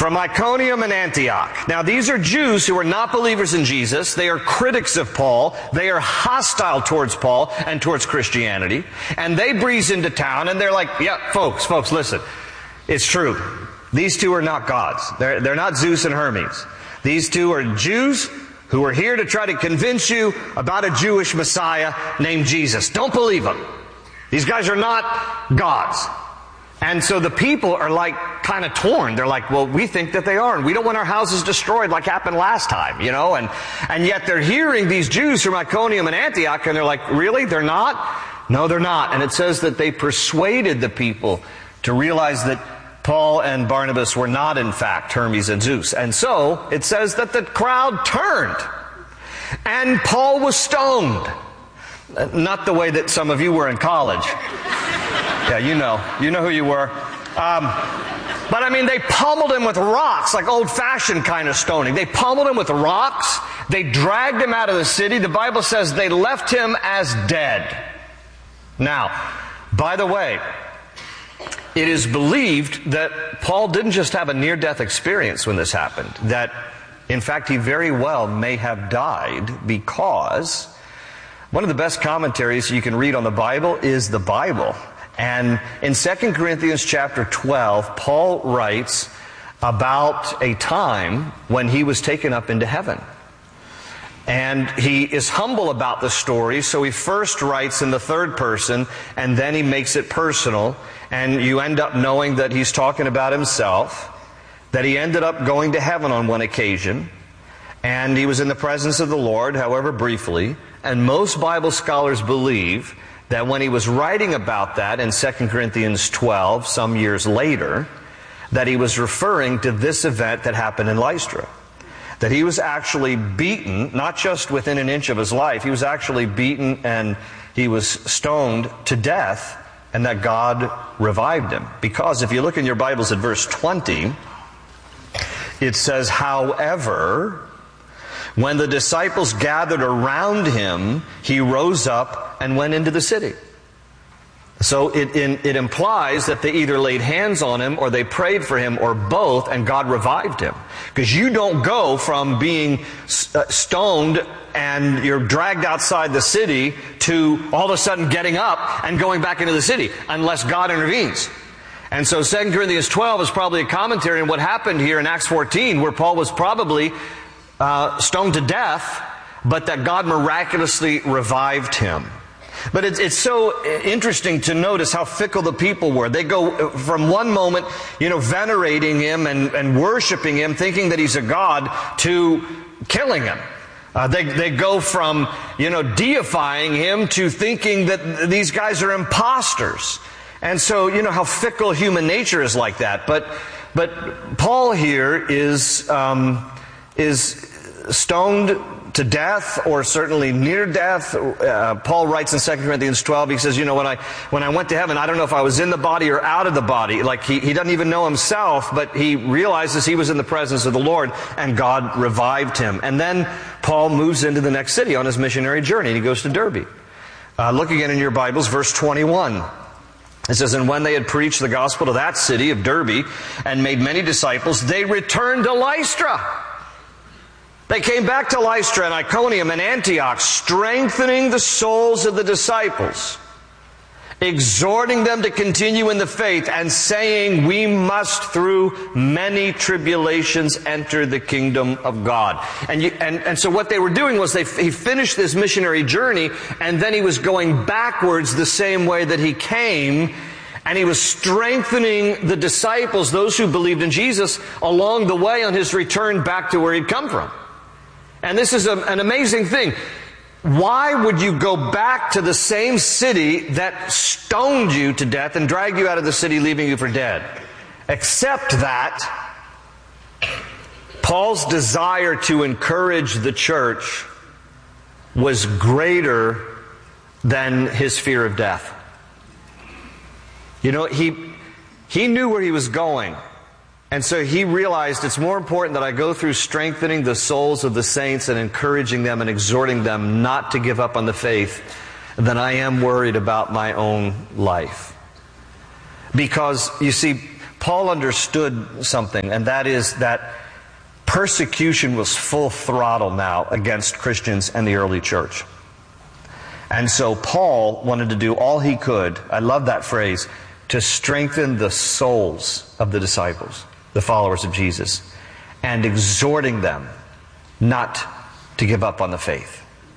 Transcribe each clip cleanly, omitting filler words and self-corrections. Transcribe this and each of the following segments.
from Iconium and Antioch. Now these are Jews who are not believers in Jesus. They are critics of Paul. They are hostile towards Paul and towards Christianity. And they breeze into town and they're like, yeah, folks, listen. It's true. These two are not gods. They're not Zeus and Hermes. These two are Jews who are here to try to convince you about a Jewish Messiah named Jesus. Don't believe them. These guys are not gods. And so the people are like kind of torn. They're like, well, we think that they are, and we don't want our houses destroyed like happened last time, you know, and yet they're hearing these Jews from Iconium and Antioch, and they're like, really? They're not? No, they're not. And it says that they persuaded the people to realize that Paul and Barnabas were not, in fact, Hermes and Zeus. And so it says that the crowd turned, and Paul was stoned. Not the way that some of you were in college. Yeah, you know who you were. But I mean, they pummeled him with rocks, like old-fashioned kind of stoning. They pummeled him with rocks. They dragged him out of the city. The Bible says they left him as dead. Now, by the way, it is believed that Paul didn't just have a near-death experience when this happened. That, in fact, he very well may have died because one of the best commentaries you can read on the Bible is the Bible. And in 2 Corinthians chapter 12, Paul writes about a time when he was taken up into heaven. And he is humble about the story, so he first writes in the third person, and then he makes it personal, and you end up knowing that he's talking about himself, that he ended up going to heaven on one occasion, and he was in the presence of the Lord, however briefly, and most Bible scholars believe that when he was writing about that in 2 Corinthians 12, some years later, that he was referring to this event that happened in Lystra. That he was actually beaten, not just within an inch of his life, he was actually beaten and he was stoned to death, and that God revived him. Because if you look in your Bibles at verse 20, it says, however, when the disciples gathered around him, he rose up and went into the city. So it implies that they either laid hands on him or they prayed for him or both, and God revived him. Because you don't go from being stoned and you're dragged outside the city to all of a sudden getting up and going back into the city unless God intervenes. And so 2 Corinthians 12 is probably a commentary on what happened here in Acts 14, where Paul was probably stoned to death, but that God miraculously revived him. But it's so interesting to notice how fickle the people were. They go from one moment, venerating him and worshiping him, thinking that he's a god, to killing him. They go from, deifying him to thinking that these guys are imposters. And so, how fickle human nature is like that. But Paul here is stoned to death, or certainly near death. Paul writes in 2 Corinthians 12, he says, when I went to heaven, I don't know if I was in the body or out of the body. Like he doesn't even know himself, but he realizes he was in the presence of the Lord, and God revived him. And then Paul moves into the next city on his missionary journey, and he goes to Derbe. Look again in your Bibles, verse 21. It says, and when they had preached the gospel to that city of Derbe and made many disciples, they returned to Lystra. They came back to Lystra and Iconium and Antioch, strengthening the souls of the disciples, exhorting them to continue in the faith, and saying, we must through many tribulations enter the kingdom of God. And so what they were doing was he finished this missionary journey, and then he was going backwards the same way that he came, and he was strengthening the disciples, those who believed in Jesus, along the way on his return back to where he'd come from. And this is an amazing thing. Why would you go back to the same city that stoned you to death and dragged you out of the city, leaving you for dead? Except that Paul's desire to encourage the church was greater than his fear of death. He knew where he was going. And so he realized it's more important that I go through strengthening the souls of the saints and encouraging them and exhorting them not to give up on the faith than I am worried about my own life. Because, you see, Paul understood something, and that is that persecution was full throttle now against Christians and the early church. And so Paul wanted to do all he could, I love that phrase, to strengthen the souls of the disciples, the followers of Jesus, and exhorting them not to give up on the faith.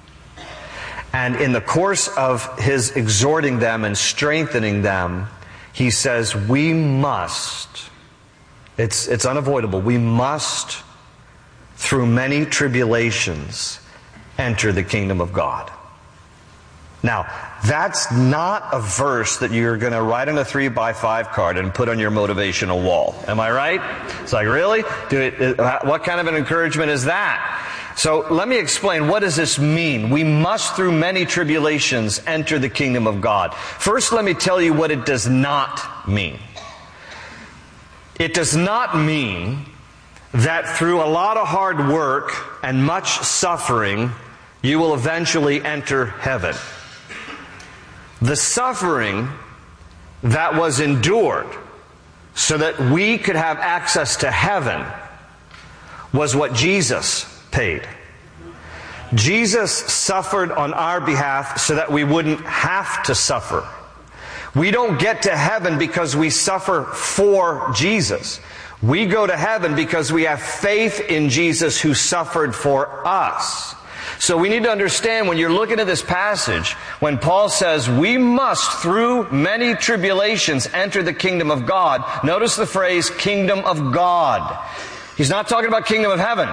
And in the course of his exhorting them and strengthening them, he says, we must, it's unavoidable, we must, through many tribulations, enter the kingdom of God. Now, that's not a verse that you're going to write on a 3x5 card and put on your motivational wall. Am I right? It's like, really? What kind of an encouragement is that? So let me explain, what does this mean? We must, through many tribulations, enter the kingdom of God. First, let me tell you what it does not mean. It does not mean that through a lot of hard work and much suffering, you will eventually enter heaven. The suffering that was endured so that we could have access to heaven was what Jesus paid. Jesus suffered on our behalf so that we wouldn't have to suffer. We don't get to heaven because we suffer for Jesus. We go to heaven because we have faith in Jesus who suffered for us. So we need to understand, when you're looking at this passage, when Paul says we must through many tribulations enter the kingdom of God, notice the phrase kingdom of God. He's not talking about kingdom of heaven.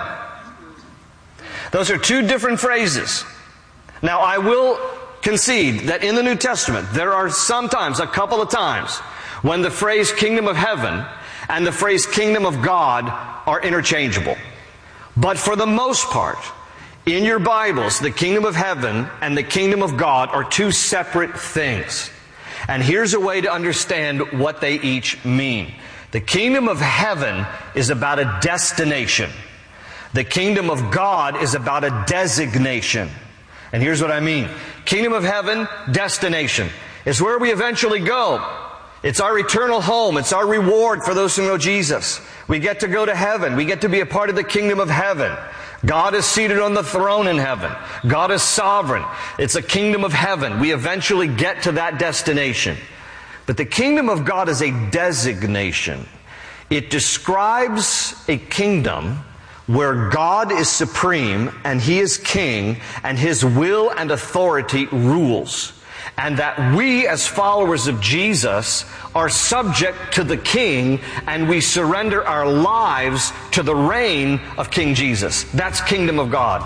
Those are two different phrases. Now, I will concede that in the New Testament, there are sometimes, a couple of times, when the phrase kingdom of heaven and the phrase kingdom of God are interchangeable. But for the most part, in your Bibles, the kingdom of heaven and the kingdom of God are two separate things. And here's a way to understand what they each mean. The kingdom of heaven is about a destination. The kingdom of God is about a designation. And here's what I mean. Kingdom of heaven, destination, is where we eventually go. It's our eternal home. It's our reward for those who know Jesus. We get to go to heaven. We get to be a part of the kingdom of heaven. God is seated on the throne in heaven. God is sovereign. It's a kingdom of heaven. We eventually get to that destination. But the kingdom of God is a designation. It describes a kingdom where God is supreme and He is king and His will and authority rules. And that we as followers of Jesus are subject to the King and we surrender our lives to the reign of King Jesus. That's kingdom of God.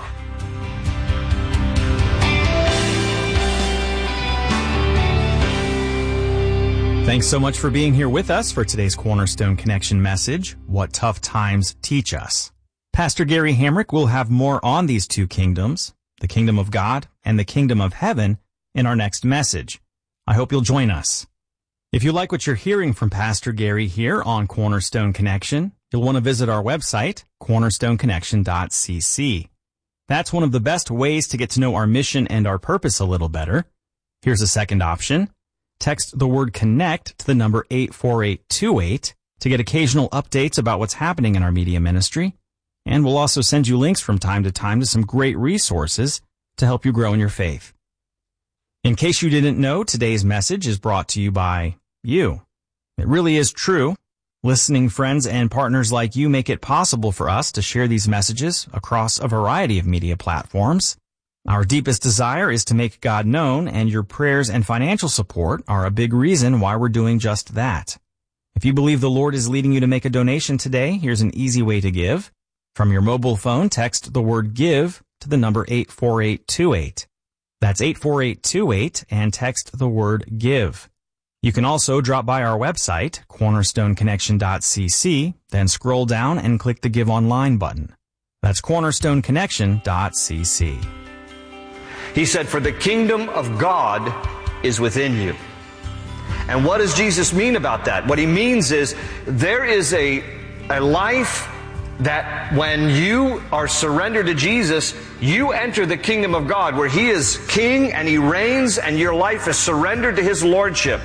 Thanks so much for being here with us for today's Cornerstone Connection message, What Tough Times Teach Us. Pastor Gary Hamrick will have more on these two kingdoms, the kingdom of God and the kingdom of heaven, in our next message. I hope you'll join us. If you like what you're hearing from Pastor Gary here on Cornerstone Connection, you'll want to visit our website, cornerstoneconnection.cc. That's one of the best ways to get to know our mission and our purpose a little better. Here's a second option. Text the word CONNECT to the number 84828 to get occasional updates about what's happening in our media ministry. And we'll also send you links from time to time to some great resources to help you grow in your faith. In case you didn't know, today's message is brought to you by you. It really is true. Listening friends and partners like you make it possible for us to share these messages across a variety of media platforms. Our deepest desire is to make God known, and your prayers and financial support are a big reason why we're doing just that. If you believe the Lord is leading you to make a donation today, here's an easy way to give. From your mobile phone, text the word GIVE to the number 84828. That's 84828 and text the word GIVE. You can also drop by our website, cornerstoneconnection.cc, then scroll down and click the Give Online button. That's cornerstoneconnection.cc. He said, for the kingdom of God is within you. And what does Jesus mean about that? What He means is there is a life that when you are surrendered to Jesus, you enter the kingdom of God where He is king and He reigns and your life is surrendered to His lordship.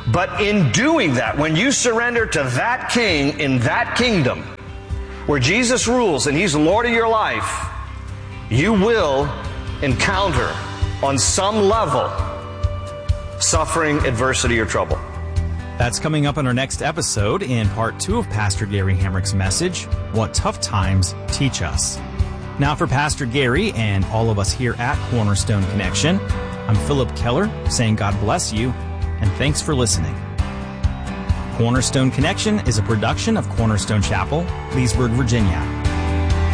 But in doing that, when you surrender to that king in that kingdom, where Jesus rules and he's Lord of your life, you will encounter on some level suffering, adversity, or trouble. That's coming up on our next episode in part 2 of Pastor Gary Hamrick's message, What Tough Times Teach Us. Now for Pastor Gary and all of us here at Cornerstone Connection, I'm Philip Keller saying God bless you and thanks for listening. Cornerstone Connection is a production of Cornerstone Chapel, Leesburg, Virginia.